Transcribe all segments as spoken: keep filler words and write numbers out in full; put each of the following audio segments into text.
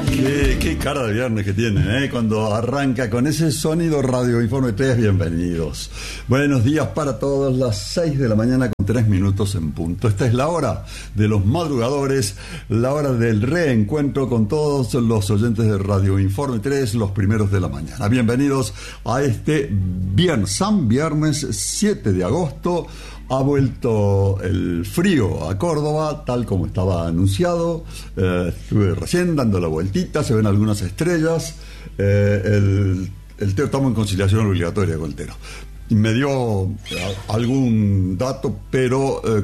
Qué, qué cara de viernes que tienen, ¿eh? Cuando arranca con ese sonido Radio Informe tres, bienvenidos. Buenos días para todos, las seis de la mañana con tres minutos en punto. Esta es la hora de los madrugadores, la hora del reencuentro con todos los oyentes de Radio Informe tres, los primeros de la mañana. Bienvenidos a este viernes, San Viernes siete de agosto. Ha vuelto el frío a Córdoba, tal como estaba anunciado. Eh, estuve recién dando la vueltita, se ven algunas estrellas. Eh, el, el Teo, estamos en conciliación obligatoria con el Teo. Me dio algún dato, pero eh,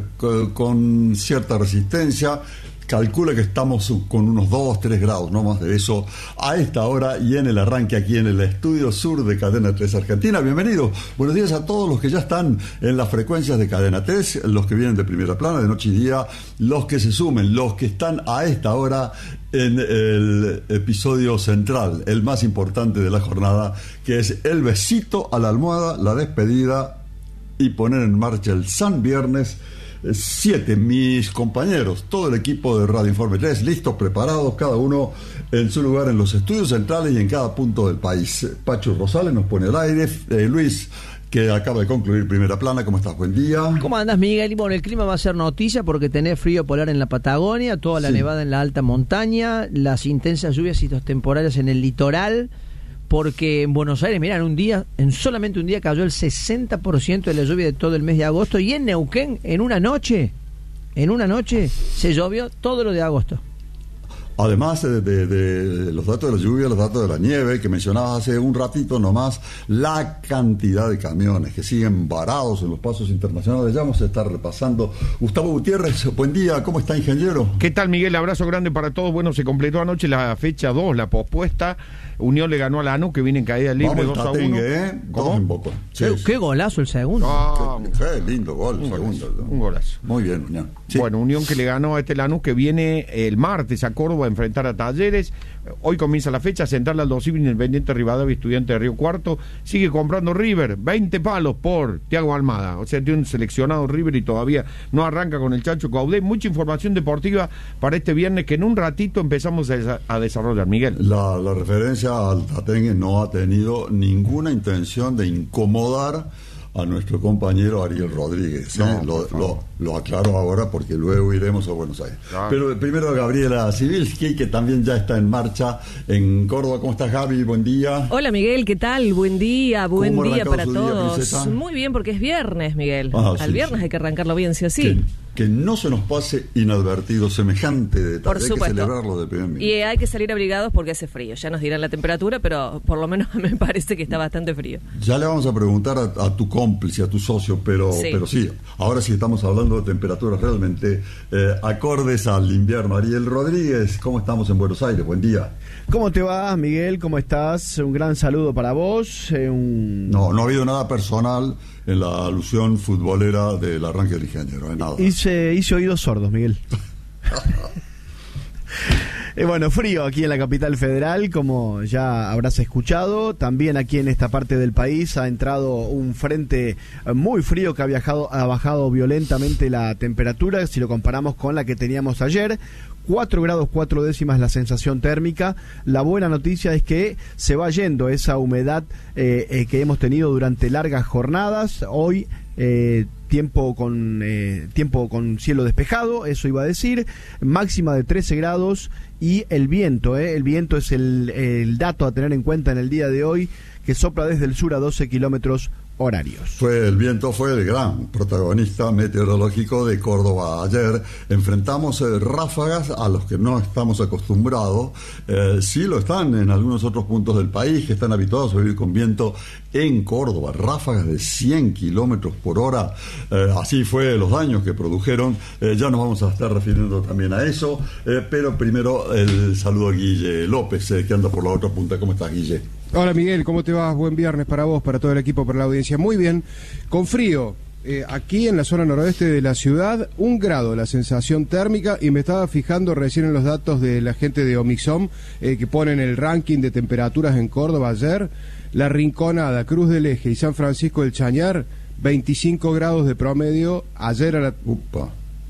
con cierta resistencia. Calcula que estamos con unos dos, tres grados, no más de eso, a esta hora y en el arranque aquí en el estudio sur de Cadena tres Argentina. Bienvenidos, buenos días a todos los que ya están en las frecuencias de Cadena tres, los que vienen de primera plana, de noche y día, los que se sumen, los que están a esta hora en el episodio central, el más importante de la jornada, que es el besito a la almohada, la despedida y poner en marcha el San Viernes siete. Mis compañeros, todo el equipo de Radio Informe tres, listos, preparados, cada uno en su lugar en los estudios centrales y en cada punto del país. Pacho Rosales nos pone al aire, eh, Luis, que acaba de concluir primera plana. ¿Cómo estás? Buen día. ¿Cómo andas, Miguel? Y bueno, el clima va a ser noticia porque tenés frío polar en la Patagonia, toda la sí. nevada en la alta montaña, las intensas lluvias y los temporales en el litoral. Porque en Buenos Aires, mirá, en un día, en solamente un día cayó el sesenta por ciento de la lluvia de todo el mes de agosto, y en Neuquén, en una noche, en una noche, se llovió todo lo de agosto. Además de, de, de los datos de la lluvia, los datos de la nieve, que mencionabas hace un ratito nomás, la cantidad de camiones que siguen varados en los pasos internacionales, ya vamos a estar repasando. Gustavo Gutiérrez, buen día, ¿cómo está, ingeniero? ¿Qué tal, Miguel? Abrazo grande para todos. Bueno, se completó anoche la fecha dos, la pospuesta. Unión le ganó a Lanús, que viene en caída libre, dos a uno. ¿Eh? Dos en Boca. Sí, qué, qué golazo el segundo. Ah, qué, qué lindo gol, un segundo. Golazo, un golazo. Muy bien, Unión. Sí. Bueno, Unión que le ganó a este Lanús, que viene el martes a Córdoba a enfrentar a Talleres. Hoy comienza la fecha, Central Aldo Civi, Independiente Rivadavia, Estudiante de Río Cuarto. Sigue comprando River, veinte palos por Thiago Almada. O sea, tiene un seleccionado River y todavía no arranca con el Chacho Caudé. Mucha información deportiva para este viernes que en un ratito empezamos a, a desarrollar. Miguel. La, la referencia al Tatengue no ha tenido ninguna intención de incomodar a nuestro compañero Ariel Rodríguez. ¿eh? No, lo, lo, lo aclaro ahora porque luego iremos a Buenos Aires. Claro. Pero primero Gabriela Sibilski, que también ya está en marcha en Córdoba. ¿Cómo estás, Gaby? Buen día. Hola, Miguel, ¿qué tal? Buen día, buen día para todos. Día, Muy bien, porque es viernes, Miguel. Ah, Al sí, viernes sí. Hay que arrancarlo bien, sí o sí. Que, que no se nos pase inadvertido semejante detalle. Por supuesto. Hay que celebrarlo de primer minuto. Y hay que salir abrigados porque hace frío. Ya nos dirán la temperatura, pero por lo menos me parece que está bastante frío. Ya le vamos a preguntar a, a tu cómplice, a tu socio, pero sí. pero sí, ahora sí estamos hablando de temperaturas realmente eh, acordes al invierno. Ariel Rodríguez, ¿cómo estamos en Buenos Aires? Buen día. ¿Cómo te va, Miguel? ¿Cómo estás? Un gran saludo para vos. Eh, un... No, no ha habido nada personal en la alusión futbolera del arranque del ingeniero, ¿eh? Nada. Hice, hice oídos sordos, Miguel. Eh, bueno, frío aquí en la capital federal, como ya habrás escuchado. También aquí en esta parte del país ha entrado un frente muy frío que ha viajado, ha bajado violentamente la temperatura si lo comparamos con la que teníamos ayer. cuatro grados cuatro décimas la sensación térmica. La buena noticia es que se va yendo esa humedad eh, eh, que hemos tenido durante largas jornadas. Hoy eh, tiempo con eh, tiempo con cielo despejado, eso iba a decir, máxima de trece grados y el viento, eh, el viento es el, el dato a tener en cuenta en el día de hoy, que sopla desde el sur a doce kilómetros horarios. Fue el viento fue el gran protagonista meteorológico de Córdoba ayer. Enfrentamos eh, ráfagas a los que no estamos acostumbrados. Eh, sí lo están en algunos otros puntos del país que están habituados a vivir con viento. En Córdoba, ráfagas de cien kilómetros por hora. Eh, así fue los daños que produjeron. Eh, ya nos vamos a estar refiriendo también a eso. Eh, pero primero el saludo a Guille López, eh, que anda por la otra punta. ¿Cómo estás, Guille? Hola, Miguel, ¿cómo te vas? Buen viernes para vos, para todo el equipo, para la audiencia. Muy bien, con frío. Eh, aquí en la zona noroeste de la ciudad, un grado la sensación térmica, y me estaba fijando recién en los datos de la gente de Omixom, eh, que ponen el ranking de temperaturas en Córdoba ayer. La Rinconada, Cruz del Eje y San Francisco del Chañar, veinticinco grados de promedio ayer a la... Upa.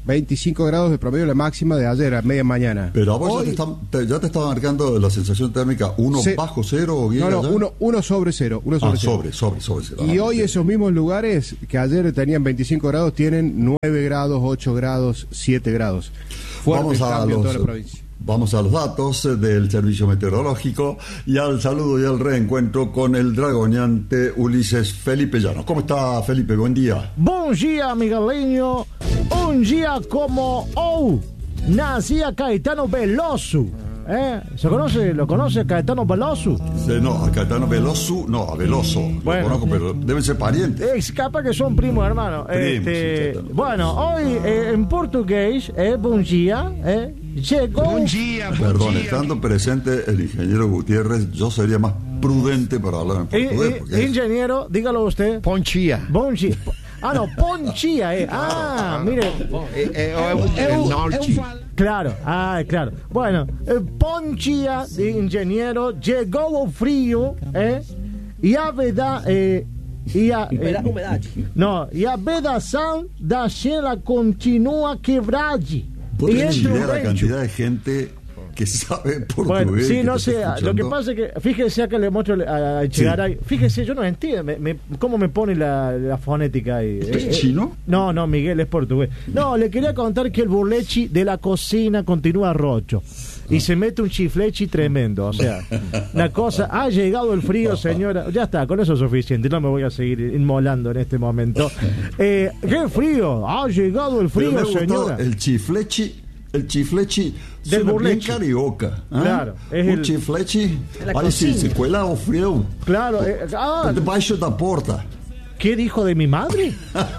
veinticinco grados de promedio la máxima de ayer a media mañana. Pero a vos Hoy, ya, te están, te, ya te está marcando la sensación térmica uno Se, bajo cero o no, no, uno, uno sobre cero. Uno sobre, ah, cero. sobre, sobre, sobre cero. Y ah, hoy sí. esos mismos lugares que ayer tenían veinticinco grados tienen nueve grados, ocho grados, siete grados. Fuerte Vamos a cambio en los, toda la provincia. Vamos a los datos del Servicio Meteorológico y al saludo y al reencuentro con el dragoneante Ulises Felipe Llanos. ¿Cómo está, Felipe? Buen día. Buen día, migueleño. Un día como hoy nacía Caetano Veloso. ¿Eh? ¿Se conoce? ¿Lo conoce Caetano Veloso? Sí, no, a Caetano Veloso, no, a Veloso. Bueno. Lo conozco, pero deben ser parientes. Es capaz que son primos hermanos. Primos, este, sí, sí, bueno, hoy eh, en portugués, eh, buen día, eh, llegó. Buen día, buen Perdón, día. estando presente el ingeniero Gutiérrez, yo sería más prudente para hablar en Eh, portugués. eh, porque es- ingeniero, dígalo usted. Ponchía. Buen día. Ah, no, Ponchía, eh. Ah, mire. Eh, eh, eh, el norte. Claro, ah, claro. Bueno, eh, Ponchia de ingeniero, llegó el frío, ¿eh? E a verdade, eh, e a, eh, Humedade, humedade. não, e a vedação da Xela continua quebrade. ¿Vos E tenés entre idea o la vento. cantidad de gente que sabe portugués? Bueno, sí, que no te sé, está lo que escuchando? pasa es que, fíjese acá le muestro a, a Chegaray, fíjese, yo no entiendo, me, me- cómo me pone la, la fonética ahí. ¿Usted es Eh, eh, chino? No, no, Miguel es portugués. No, le quería contar que el burlechi de la cocina continúa rocho. Y se mete un chiflechi tremendo, o sea, la cosa, ha llegado el frío, señora, ya está, con eso es suficiente, no me voy a seguir inmolando en este momento. Eh, ¡Qué frío! Ha llegado el Pero me frío, gustó señora. el chiflechi, el chiflechi Del suena bien burlechi. carioca. ¿ah? Claro, es un el- chiflechi, la aí sim, cocina. se cuela o frio. Claro, eh, ah, Debaixo da porta. ¿qué dijo de mi madre?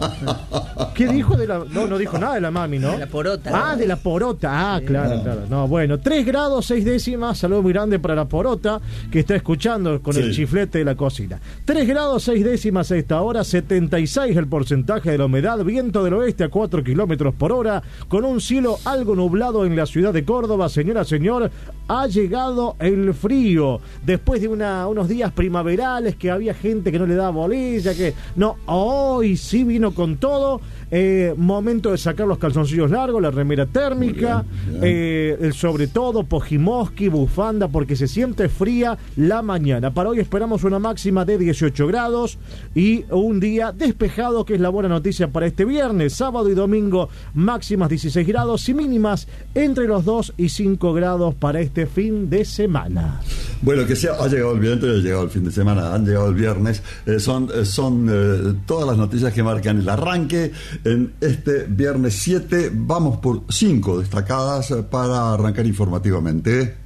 ¿Qué dijo de la.? No, no dijo nada de la mami, ¿no? De la porota. Ah, de la porota. Ah, claro, claro. No, bueno, tres grados seis décimas. Saludo muy grande para la porota que está escuchando con Sí. el chiflete de la cocina. tres grados seis décimas a esta hora, setenta y seis el porcentaje de la humedad, viento del oeste a cuatro kilómetros por hora, con un cielo algo nublado en la ciudad de Córdoba. Señora, señor, ha llegado el frío. Después de una, unos días primaverales que había gente que no le daba bolilla, que. No, hoy sí vino con todo. Eh, momento de sacar los calzoncillos largos, la remera térmica, Muy bien, bien. eh, el sobre todo, pojimoski, bufanda, porque se siente fría la mañana. Para hoy esperamos una máxima de dieciocho grados y un día despejado, que es la buena noticia para este viernes. Sábado y domingo máximas dieciséis grados y mínimas entre los dos y cinco grados para este fin de semana. Bueno, que sea, ha llegado el viernes, ha llegado el fin de semana, han llegado el viernes. Eh, son eh, son eh, todas las noticias que marcan el arranque en este viernes siete. Vamos por cinco destacadas eh, para arrancar informativamente.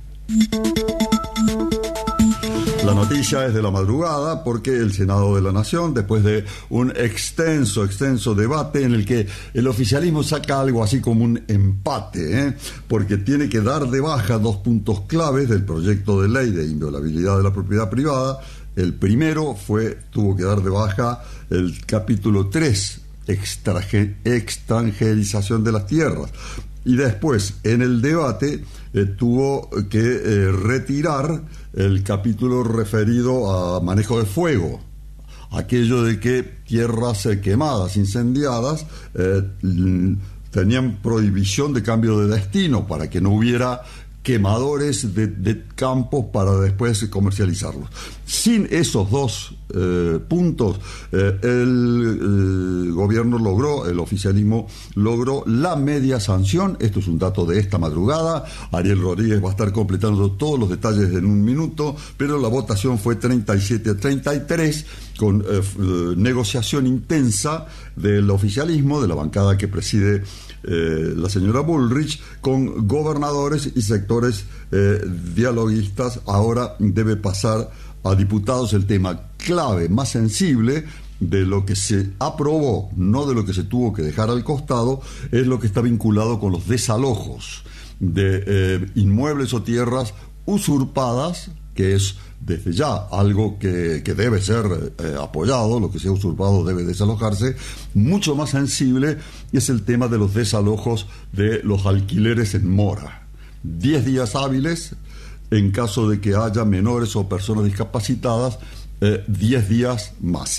La noticia es de la madrugada porque el Senado de la Nación, después de un extenso, extenso debate en el que el oficialismo saca algo así como un empate, ¿eh? porque tiene que dar de baja dos puntos claves del proyecto de ley de inviolabilidad de la propiedad privada. El primero fue, tuvo que dar de baja el capítulo tres, extranje- extranjerización de las tierras. Y después, en el debate, eh, tuvo que eh, retirar el capítulo referido a manejo de fuego. Aquello de que tierras eh, quemadas, incendiadas, eh, l- tenían prohibición de cambio de destino para que no hubiera quemadores de, de campos para después comercializarlos. Sin esos dos eh, puntos, eh, el, el gobierno logró, el oficialismo logró la media sanción. Esto es un dato de esta madrugada. Ariel Rodríguez va a estar completando todos los detalles en un minuto, pero la votación fue treinta y siete a treinta y tres, con eh, f- eh, negociación intensa del oficialismo, de la bancada que preside Eh, la señora Bullrich, con gobernadores y sectores eh, dialoguistas. Ahora debe pasar a diputados el tema clave, más sensible de lo que se aprobó, no de lo que se tuvo que dejar al costado, es lo que está vinculado con los desalojos de eh, inmuebles o tierras usurpadas, que es desde ya algo que, que debe ser eh, apoyado. Lo que sea usurpado debe desalojarse. Mucho más sensible es el tema de los desalojos de los alquileres en mora. Diez días hábiles en caso de que haya menores o personas discapacitadas, eh, diez días más.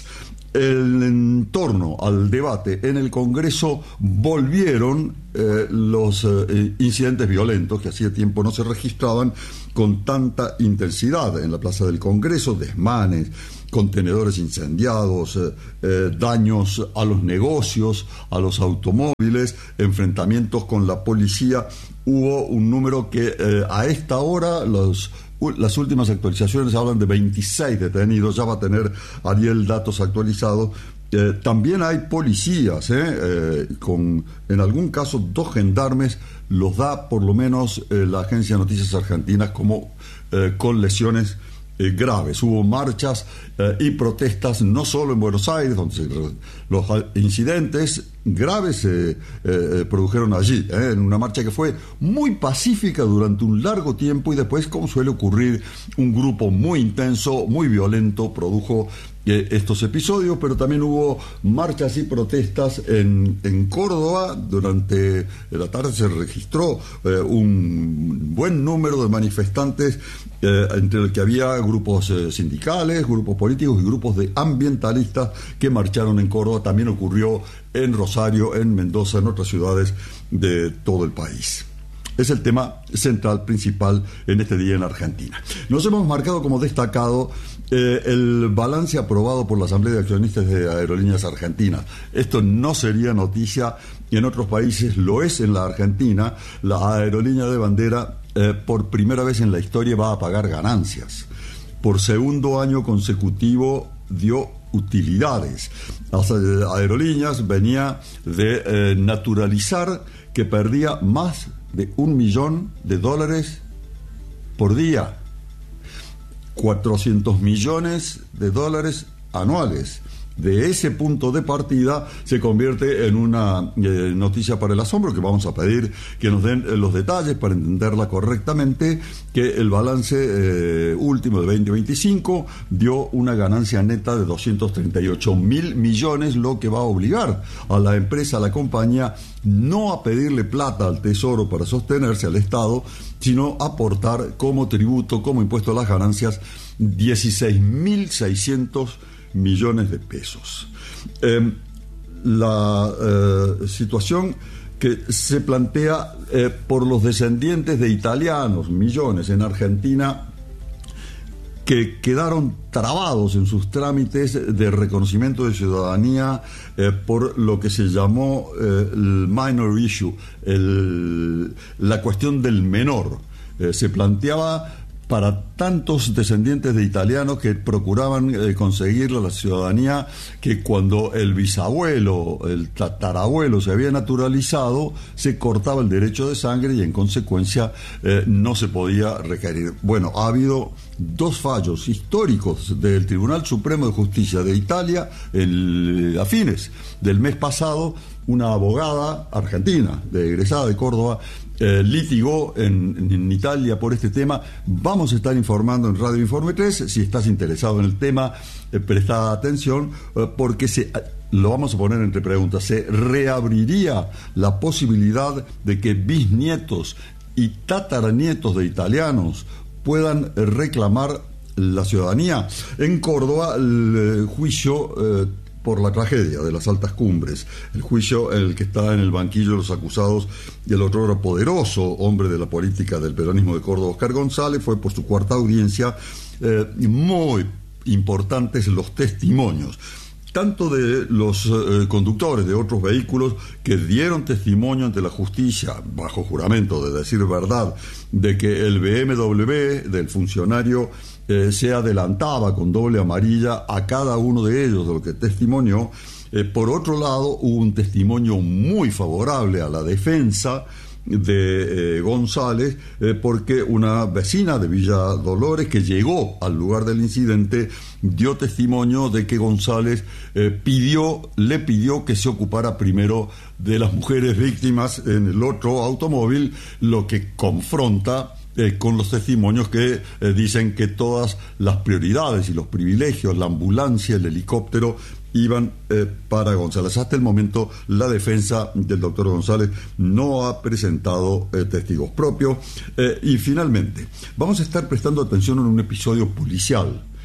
el, en torno al debate en el Congreso volvieron eh, los eh, incidentes violentos que hacía tiempo no se registraban con tanta intensidad en la Plaza del Congreso, desmanes, contenedores incendiados, eh, eh, daños a los negocios, a los automóviles, enfrentamientos con la policía. Hubo un número que eh, a esta hora los las últimas actualizaciones hablan de veintiséis detenidos, ya va a tener Ariel datos actualizados. Eh, también hay policías, eh, eh, con en algún caso dos gendarmes, los da por lo menos eh, la Agencia de Noticias Argentinas como eh, con lesiones eh, graves. Hubo marchas eh, y protestas no solo en Buenos Aires, donde se, los incidentes graves se eh, eh, produjeron allí, eh, en una marcha que fue muy pacífica durante un largo tiempo y después, como suele ocurrir, un grupo muy intenso, muy violento produjo eh, estos episodios, pero también hubo marchas y protestas en, en Córdoba. Durante la tarde se registró eh, un buen número de manifestantes, eh, entre el que había grupos eh, sindicales, grupos políticos y grupos de ambientalistas que marcharon en Córdoba. También ocurrió en Rosario, en Mendoza, en otras ciudades de todo el país. Es el tema central, principal en este día en Argentina. Nos hemos marcado como destacado eh, el balance aprobado por la Asamblea de Accionistas de Aerolíneas Argentinas. Esto no sería noticia en otros países, lo es en la Argentina. La aerolínea de bandera eh, por primera vez en la historia va a pagar ganancias. Por segundo año consecutivo dio utilidades. Las aerolíneas venía de eh, naturalizar que perdía más de un millón de dólares por día, cuatrocientos millones de dólares anuales. De ese punto de partida se convierte en una eh, noticia para el asombro, que vamos a pedir que nos den eh, los detalles para entenderla correctamente, que el balance eh, último de veinte veinticinco dio una ganancia neta de doscientos treinta y ocho mil millones, lo que va a obligar a la empresa, a la compañía, no a pedirle plata al Tesoro para sostenerse, al Estado, sino aportar como tributo, como impuesto a las ganancias, dieciséis mil seiscientos millones de pesos. Eh, la eh, situación que se plantea eh, por los descendientes de italianos, millones en Argentina, que quedaron trabados en sus trámites de reconocimiento de ciudadanía eh, por lo que se llamó eh, el minor issue, el, la cuestión del menor. Eh, se planteaba para tantos descendientes de italianos que procuraban eh, conseguir la ciudadanía, que cuando el bisabuelo, el tatarabuelo se había naturalizado, se cortaba el derecho de sangre y en consecuencia eh, no se podía requerir. Bueno, ha habido dos fallos históricos del Tribunal Supremo de Justicia de Italia el, a fines del mes pasado. Una abogada argentina, de egresada de Córdoba, eh, litigó en, en Italia por este tema. Vamos a estar informando en Radio Informe tres. Si estás interesado en el tema, eh, presta atención, eh, porque se, lo vamos a poner entre preguntas. Se reabriría la posibilidad de que bisnietos y tataranietos de italianos puedan reclamar la ciudadanía. En Córdoba, el eh, juicio eh, por la tragedia de las Altas Cumbres, el juicio en el que está en el banquillo de los acusados y el otrora poderoso hombre de la política del peronismo de Córdoba, Oscar González, fue por su cuarta audiencia. Eh, muy importantes los testimonios, tanto de los eh, conductores de otros vehículos que dieron testimonio ante la justicia, bajo juramento de decir verdad, de que el B M W del funcionario eh, se adelantaba con doble amarilla a cada uno de ellos, de lo que testimonió. Eh, por otro lado, hubo un testimonio muy favorable a la defensa de eh, González, eh, porque una vecina de Villa Dolores que llegó al lugar del incidente dio testimonio de que González eh, pidió, le pidió que se ocupara primero de las mujeres víctimas en el otro automóvil, lo que confronta Eh, con los testimonios que eh, dicen que todas las prioridades y los privilegios, la ambulancia, el helicóptero, iban eh, para González. Hasta el momento la defensa del doctor González no ha presentado eh, testigos propios. Eh, y finalmente, vamos a estar prestando atención en un episodio policial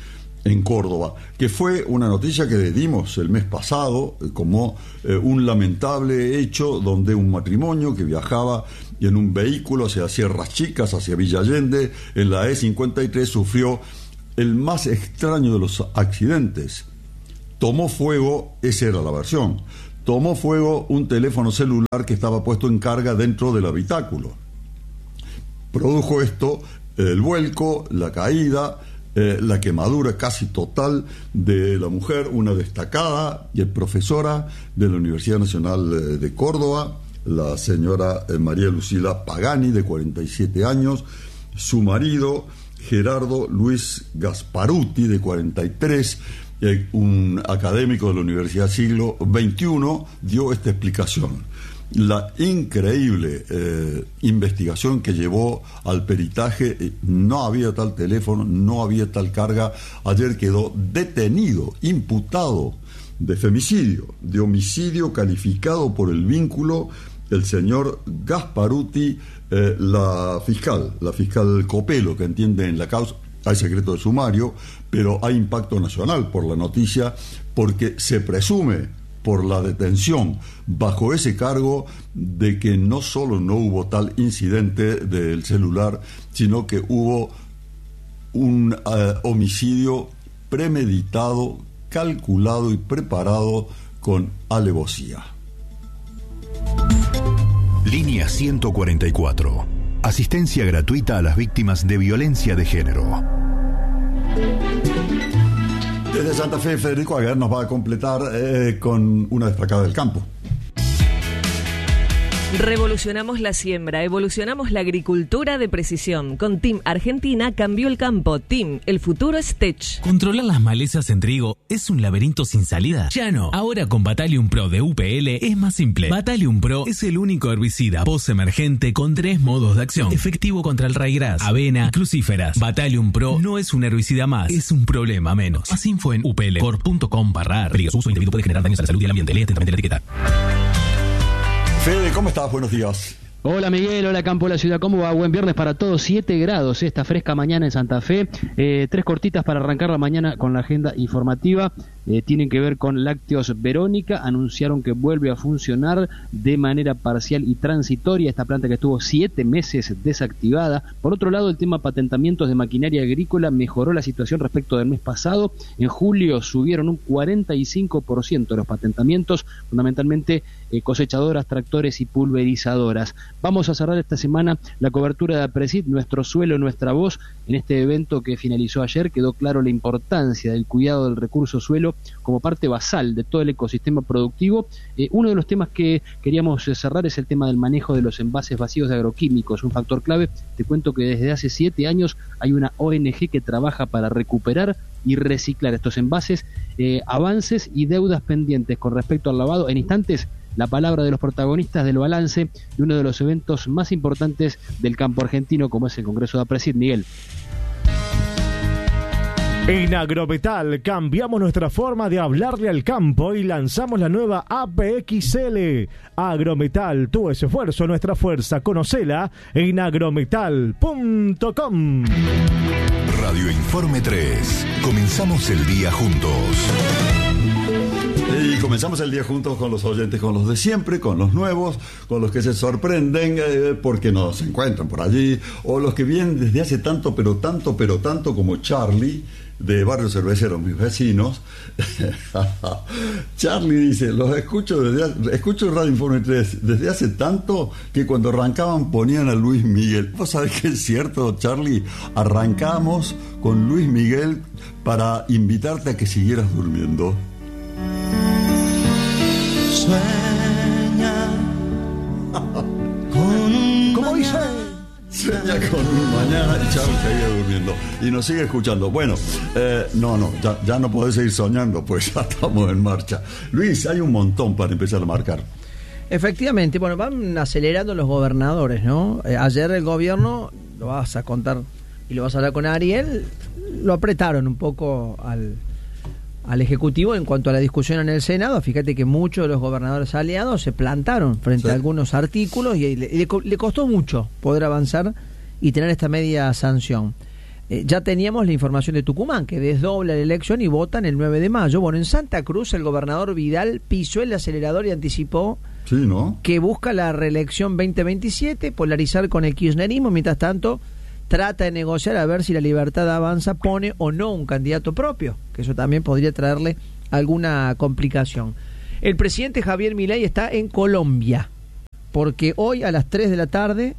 en Córdoba, que fue una noticia que dimos el mes pasado eh, como eh, un lamentable hecho donde un matrimonio que viajaba en un vehículo hacia Sierras Chicas, hacia Villa Allende, en la E cincuenta y tres, sufrió el más extraño de los accidentes. Tomó fuego, esa era la versión, tomó fuego un teléfono celular que estaba puesto en carga dentro del habitáculo. Produjo esto el vuelco, la caída, Eh, la quemadura casi total de la mujer, una destacada y profesora de la Universidad Nacional eh, de Córdoba, la señora eh, María Lucila Pagani, de cuarenta y siete años, su marido Gerardo Luis Gasparuti, de cuarenta y tres, eh, un académico de la Universidad Siglo veintiuno, dio esta explicación. La increíble eh, investigación que llevó al peritaje, eh, no había tal teléfono, no había tal carga. Ayer quedó detenido, imputado de femicidio, de homicidio calificado por el vínculo, el señor Gasparuti, eh, la fiscal, la fiscal Copelo, que entiende en la causa. Hay secreto de sumario, pero hay impacto nacional por la noticia, porque se presume por la detención bajo ese cargo de que no solo no hubo tal incidente del celular, sino que hubo un uh, homicidio premeditado, calculado y preparado con alevosía. Línea ciento cuarenta y cuatro. Asistencia gratuita a las víctimas de violencia de género. Desde Santa Fe, Federico Aguer nos va a completar eh, con una destacada del campo. Revolucionamos la siembra, evolucionamos la agricultura de precisión. Con Team Argentina cambió el campo. Team, el futuro es Tech. Controlar las malezas en trigo es un laberinto sin salida. Ya no. Ahora con Battalion Pro de U P L es más simple. Battalion Pro es el único herbicida post-emergente con tres modos de acción. Efectivo contra el raigras, avena y crucíferas. Battalion Pro no es un herbicida más, es un problema menos. Más info en u p l corp punto com barra ar. Peligroso uso individuo puede generar daños a la salud y al ambiente. Lee atentamente la etiqueta. Fede, ¿cómo estás? Buenos días. Hola Miguel, hola Campo de la Ciudad, ¿cómo va? Buen viernes para todos, siete grados esta fresca mañana en Santa Fe, eh, tres cortitas para arrancar la mañana con la agenda informativa, eh, tienen que ver con Lácteos Verónica, anunciaron que vuelve a funcionar de manera parcial y transitoria, esta planta que estuvo siete meses desactivada. Por otro lado, el tema patentamientos de maquinaria agrícola mejoró la situación respecto del mes pasado, en julio subieron un cuarenta y cinco por ciento los patentamientos, fundamentalmente eh, cosechadoras, tractores y pulverizadoras. Vamos a cerrar esta semana la cobertura de APRESID, Nuestro Suelo, Nuestra Voz. En este evento que finalizó ayer quedó claro la importancia del cuidado del recurso suelo como parte basal de todo el ecosistema productivo. Eh, uno de los temas que queríamos cerrar es el tema del manejo de los envases vacíos de agroquímicos, un factor clave. Te cuento que desde hace siete años hay una O N G que trabaja para recuperar y reciclar estos envases, eh, avances y deudas pendientes con respecto al lavado. En instantes, la palabra de los protagonistas del balance de uno de los eventos más importantes del campo argentino, como es el Congreso de APRESID. Miguel. En Agrometal cambiamos nuestra forma de hablarle al campo y lanzamos la nueva A P X L. Agrometal, tu esfuerzo, nuestra fuerza. Conocela en agrometal punto com. Radio Informe tres. Comenzamos el día juntos. Y comenzamos el día juntos con los oyentes, con los de siempre, con los nuevos, con los que se sorprenden eh, porque nos encuentran por allí, o los que vienen desde hace tanto, pero tanto, pero tanto, como Charlie, de Barrio Cervecero, mis vecinos. Charlie dice, los escucho desde escucho Radio Informe tres desde hace tanto que cuando arrancaban ponían a Luis Miguel. ¿Vos sabés que es cierto, Charlie? Arrancamos con Luis Miguel para invitarte a que siguieras durmiendo. Sueña con un ¿Cómo dice? Sueña con un mañana y Charlie seguía durmiendo. Y nos sigue escuchando. Bueno, eh, no, no, ya, ya no podés seguir soñando, pues ya estamos en marcha. Luis, hay un montón para empezar a marcar. Efectivamente, bueno, van acelerando los gobernadores, ¿no? Eh, ayer el gobierno, lo vas a contar y lo vas a hablar con Ariel, lo apretaron un poco al... al Ejecutivo en cuanto a la discusión en el Senado. Fíjate que muchos de los gobernadores aliados se plantaron frente sí. a algunos artículos y le, le, le costó mucho poder avanzar y tener esta media sanción. eh, ya teníamos la información de Tucumán, que desdobla la elección y votan el nueve de mayo. Bueno, en Santa Cruz el gobernador Vidal pisó el acelerador y anticipó sí, ¿no? que busca la reelección veinte veintisiete, polarizar con el kirchnerismo. Mientras tanto, trata de negociar a ver si la Libertad Avanza pone o no un candidato propio, que eso también podría traerle alguna complicación. El presidente Javier Milei está en Colombia, porque hoy a las tres de la tarde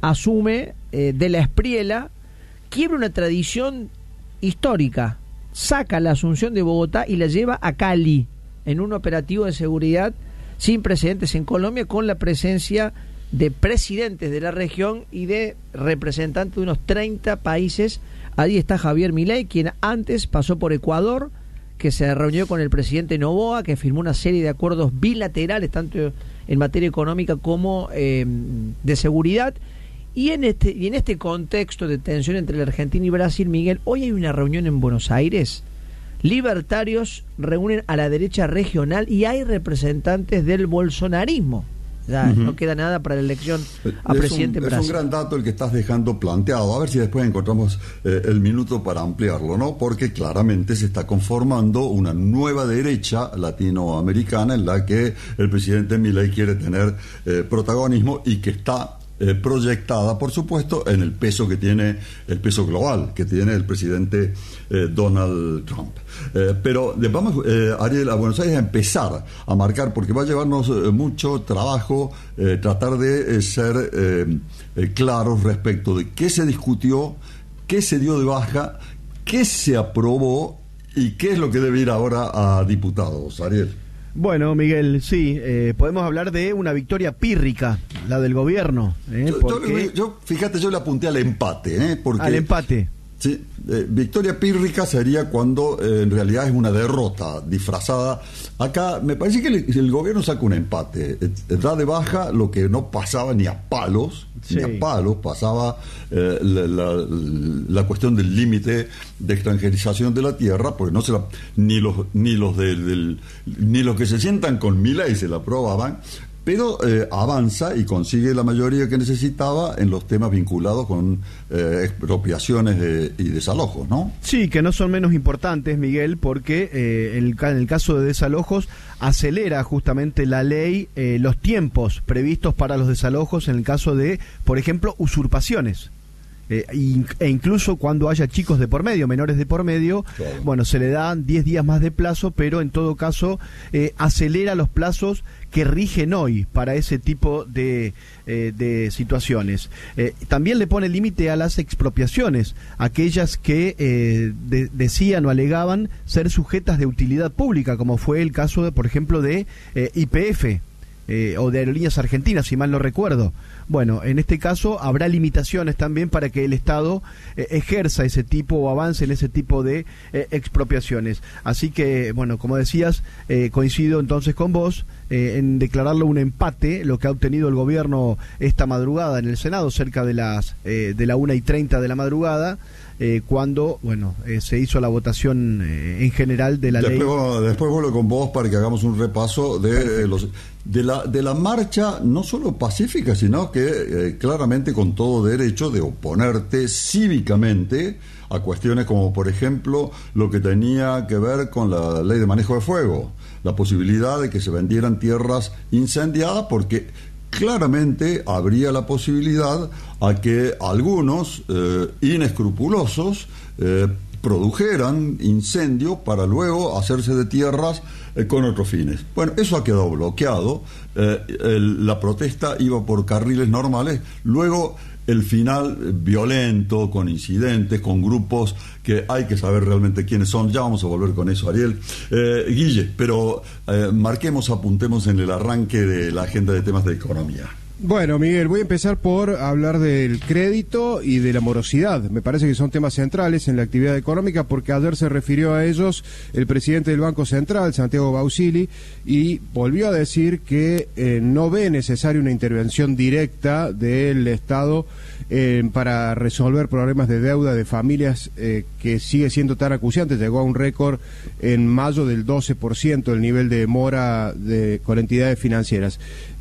asume eh, de la Espriela, quiebra una tradición histórica, saca la Asunción de Bogotá y la lleva a Cali, en un operativo de seguridad sin precedentes en Colombia, con la presencia de presidentes de la región y de representantes de unos treinta países. Allí está Javier Milei, quien antes pasó por Ecuador, que se reunió con el presidente Noboa, que firmó una serie de acuerdos bilaterales, tanto en materia económica como eh, de seguridad. Y en este y en este contexto de tensión entre la Argentina y Brasil, Miguel, hoy hay una reunión en Buenos Aires. Libertarios reúnen a la derecha regional y hay representantes del bolsonarismo. Ya, uh-huh. No queda nada para la elección a es presidente un, en Brasil. Es un gran dato el que estás dejando planteado. A ver si después encontramos eh, el minuto para ampliarlo, ¿no? Porque claramente se está conformando una nueva derecha latinoamericana en la que el presidente Milei quiere tener eh, protagonismo y que está Eh, proyectada, por supuesto, en el peso que tiene, el peso global que tiene el presidente eh, Donald Trump. Eh, pero eh, vamos, eh, Ariel, a Buenos Aires a empezar a marcar, porque va a llevarnos eh, mucho trabajo eh, tratar de eh, ser eh, eh, claros respecto de qué se discutió, qué se dio de baja, qué se aprobó y qué es lo que debe ir ahora a diputados, Ariel. Bueno, Miguel, sí, eh, podemos hablar de una victoria pírrica, la del gobierno. ¿eh? Yo, porque... yo, yo, fíjate, yo le apunté al empate. ¿eh? Porque, al empate. Sí, eh, victoria pírrica sería cuando eh, en realidad es una derrota disfrazada. Acá me parece que el, el gobierno saca un empate, eh, da de baja lo que no pasaba ni a palos, sí. ni a palos, pasaba eh, la, la, la cuestión del límite de extranjerización de la tierra, porque no se la, ni los ni los de, del, ni los que se sientan con Milei se la aprobaban. Pero eh, avanza y consigue la mayoría que necesitaba en los temas vinculados con eh, expropiaciones de, y desalojos, ¿no? Sí, que no son menos importantes, Miguel, porque eh, el, en el caso de desalojos acelera justamente la ley eh, los tiempos previstos para los desalojos en el caso de, por ejemplo, usurpaciones. Eh, e incluso cuando haya chicos de por medio, menores de por medio, claro. Bueno, se le dan diez días más de plazo, pero en todo caso eh, acelera los plazos que rigen hoy para ese tipo de, eh, de situaciones. Eh, también le pone límite a las expropiaciones, aquellas que eh, de, decían o alegaban ser sujetas de utilidad pública, como fue el caso, de, por ejemplo, de eh, Y P F. Eh, o de Aerolíneas Argentinas, si mal no recuerdo. Bueno, en este caso habrá limitaciones también para que el Estado eh, ejerza ese tipo o avance en ese tipo de eh, expropiaciones. Así que, bueno, como decías, eh, coincido entonces con vos eh, en declararlo un empate, lo que ha obtenido el gobierno esta madrugada en el Senado, cerca de las eh, de la una y treinta de la madrugada, eh, cuando, bueno, eh, se hizo la votación eh, en general de la después, ley. Bueno, después vuelvo con vos para que hagamos un repaso de eh, los... De la, de la marcha, no solo pacífica, sino que eh, claramente con todo derecho de oponerte cívicamente a cuestiones como, por ejemplo, lo que tenía que ver con la ley de manejo de fuego, la posibilidad de que se vendieran tierras incendiadas, porque claramente habría la posibilidad a que algunos eh, inescrupulosos eh, produjeran incendios para luego hacerse de tierras eh, con otros fines. Bueno, eso ha quedado bloqueado. Eh, el, la protesta iba por carriles normales. Luego el final eh, violento, con incidentes, con grupos que hay que saber realmente quiénes son. Ya vamos a volver con eso, Ariel. Eh, Guille, pero eh, marquemos, apuntemos en el arranque de la agenda de temas de economía. Bueno, Miguel, voy a empezar por hablar del crédito y de la morosidad. Me parece que son temas centrales en la actividad económica, porque ayer se refirió a ellos el presidente del Banco Central, Santiago Bausili, y volvió a decir que eh, no ve necesaria una intervención directa del Estado eh, para resolver problemas de deuda de familias eh, que sigue siendo tan acuciante. Llegó a un récord en mayo del doce por ciento el nivel de mora de, con entidades financieras.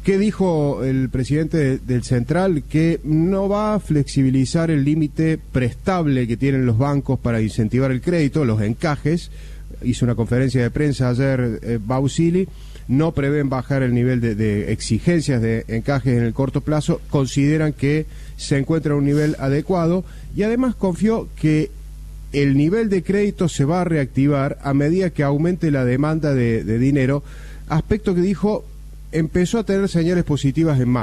¿Qué dijo el presidente de, del Central? Que no va a flexibilizar el límite prestable que tienen los bancos para incentivar el crédito, los encajes. Hizo una conferencia de prensa ayer eh, Bausili. No prevén bajar el nivel de, de exigencias de encajes en el corto plazo. Consideran que se encuentra a un nivel adecuado y además confió que el nivel de crédito se va a reactivar a medida que aumente la demanda de, de dinero, aspecto que dijo empezó a tener señales positivas en marzo.